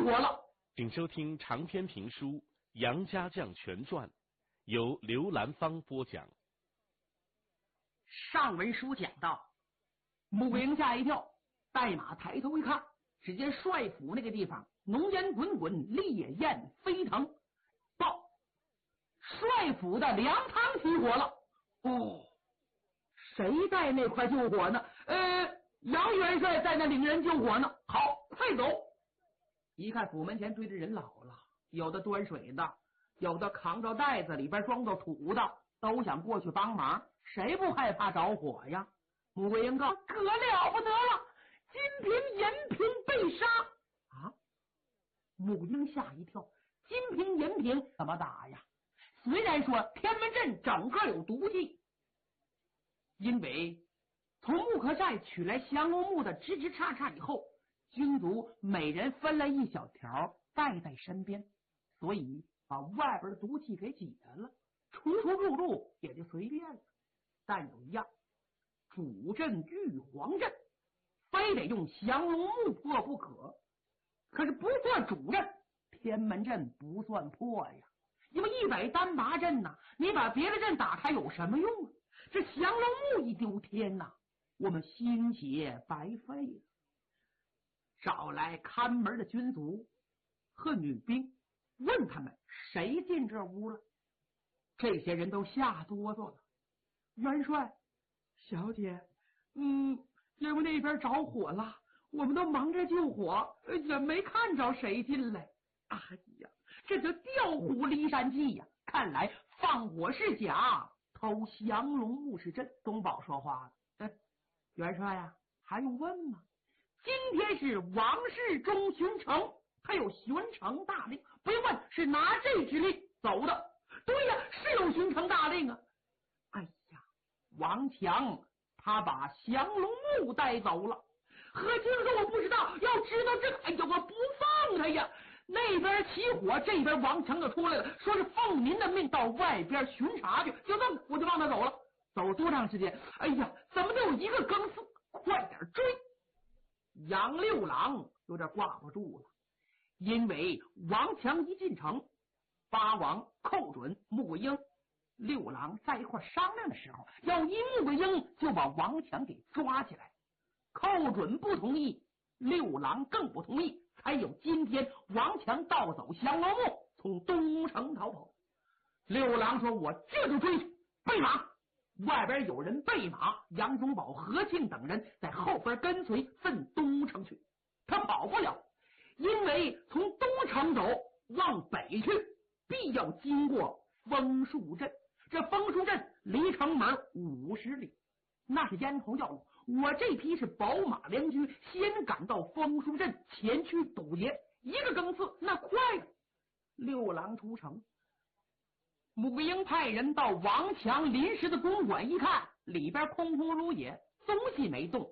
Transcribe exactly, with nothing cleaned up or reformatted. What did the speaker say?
火了。 请收听长篇评书《杨家将全传》，由刘兰芳播讲。 上文书讲到，穆桂英吓一跳，带马抬头一看，只见帅府那个地方浓烟滚滚，烈焰飞腾。报，帅府的粮仓起火了。哦，谁在那块救火呢？呃，杨元帅在那领人救火呢。好，快走！一看府门前堆着人老了，有的端水的，有的扛着袋子里边装着土的，都想过去帮忙。谁不害怕着火呀？穆桂英告：可了不得了，金瓶银瓶被杀啊！穆桂英吓一跳，金瓶银瓶怎么打呀？虽然说天门阵整个有毒气，因为从木刻寨取来降龙木的枝枝杈杈以后，军卒每人分了一小条带在身边，所以把外边的毒气给挤了了，出出入入也就随便了。但有一样，主阵玉皇阵非得用降龙木破不可。可是不破主阵，天门阵不算破呀，因为一百单拔阵呐，你把别的阵打开有什么用啊？这降龙木一丢天呐，我们心血白费了。找来看门的军卒和女兵，问他们谁进这屋了。这些人都吓哆嗦了。元帅，小姐，嗯，因为那边着火了，我们都忙着救火，也没看着谁进来。哎呀，这叫调虎离山计呀！看来放火是假，偷降龙木是真。东宝说话了：嗯，元帅呀，还用问吗？今天是王世忠巡城，他有巡城大令，不用问，是拿这支令走的。对呀，是有巡城大令啊。哎呀，王强他把降龙木带走了。何清说我不知道，要知道这个，哎呀，我不放他呀。那边起火，这边王强就出来了，说是奉您的命到外边巡查去。就这么，我就放他走了。走多长时间？哎呀，怎么就有一个更次？快点追！杨六郎有点挂不住了，因为王强一进城，八王寇准、穆桂英六郎在一块商量的时候，要依穆桂英就把王强给抓起来。寇准不同意，六郎更不同意，才有今天王强盗走降龙木，从东城逃跑。六郎说：“我这就追去，备马。”外边有人备马，杨宗保、何庆等人在后边跟随，奔东城去。他跑不了，因为从东城走往北去，必要经过枫树镇。这枫树镇离城门五十里，那是咽头要路。我这批是宝马良驹，先赶到枫树镇，前去堵截。一个更次，那快了。六郎出城，穆桂英派人到王强临时的公馆一看，里边空空如也，东西没动，